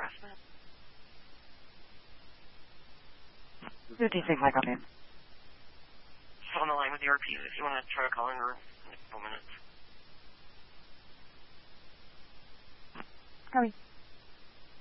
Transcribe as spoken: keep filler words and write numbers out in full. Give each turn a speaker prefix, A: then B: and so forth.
A: harassment.
B: Who do you think I got in?
A: She's on the line with the R P if you want to try calling her in a couple minutes.
B: Hurry.